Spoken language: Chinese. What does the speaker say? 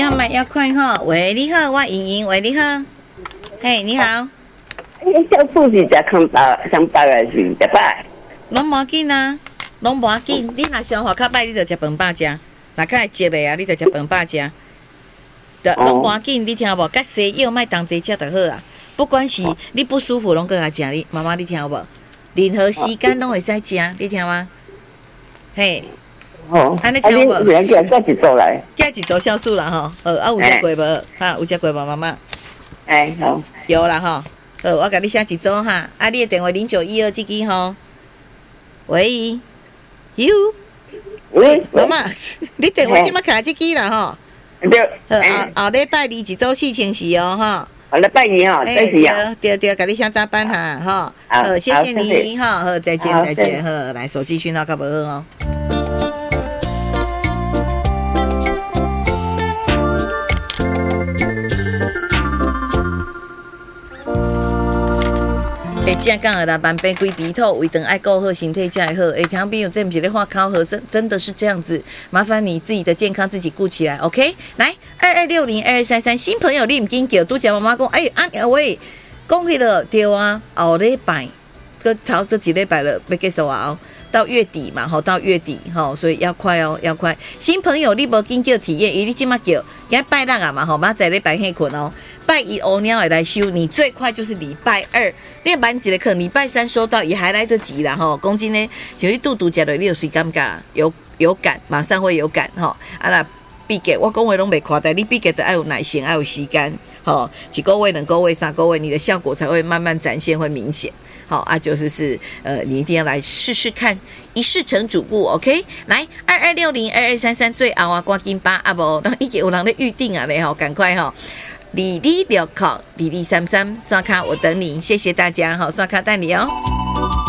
要慢要快哈。喂，你好，我莹莹。喂，你好。嘿，你好。 小妇是食康包，上包还是食饱？ 拢无要紧啊，拢无要紧。你若消化较歹，你就食饭饱食。若较会积的啊，你就食饭饱食。拢无要紧，你听无？甲西药莫同齐食就好啊。不管是你不舒服，拢搁来食。你妈妈，你听无？任何时间拢会使食，你听吗？嘿。 哦， 安尼听无？ 叫一组来。 叫一组酵素啦吼。有食过无？哈，有食过无妈妈？ 哎，好。 有啦吼。我甲你写一组哈。啊，你的电话0912这支吼。喂，喂，妈妈，你电话即马卡这支啦吼。 对。 后礼拜2一组4000哦吼。 好了，拜年哦，再见啊！ 对，甲你先早班哈，哈，好，谢谢你哈，好，再见，好，来手机讯号较无好哦。正讲的啦，万病归鼻头，胃肠爱顾好，身体才会好。听朋友，这不是咧画考核，真的是这样子。麻烦你自己的健康自己顾起来 ，OK？ 来，22602233，新朋友你唔紧叫，拄只妈妈讲，喂，讲起了对啊，后礼拜，超这几礼拜了，要结束啊，到月底嘛，到月底所以要快哦，要快。新朋友你无紧叫体验，你即马叫，今日拜六啊嘛，明仔礼拜黑困哦。拜一欧鸟会来收，你最快就是礼拜2练完一个课，礼拜3收到也还来得及啦吼。讲真呢，像你肚肚食落，你有谁感觉有感，马上会有感吼。啊啦，毕业我讲话拢袂夸大，你毕业都要有耐心，要有时间吼。1个月、2个月、3个月，你的效果才会慢慢展现，会明显。好啊，就是你一定要来试试看，一试成主顾 ，OK？ 来22602233最后啊，赶紧把啊无，已经有人咧预定啊咧吼，赶快吼。22692233刷卡我等你，谢谢大家，好，刷卡带你哦。